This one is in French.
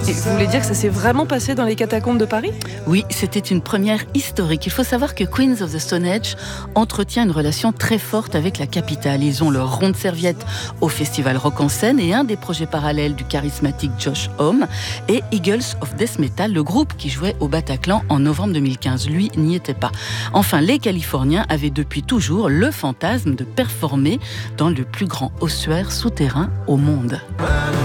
Et vous voulez dire que ça s'est vraiment passé dans les catacombes de Paris ? Oui, c'était une première historique. Il faut savoir que Queens of the Stone Age entretient une relation très forte avec la capitale. Ils ont leur ronde serviette au Festival Rock en Seine et un des projets parallèles du charismatique Josh Homme et Eagles of Death Metal, le groupe qui jouait au Bataclan en novembre 2015. Lui n'y était pas. Enfin, les Californiens avaient depuis toujours le fantasme de performer dans le plus grand ossuaire souterrain au monde.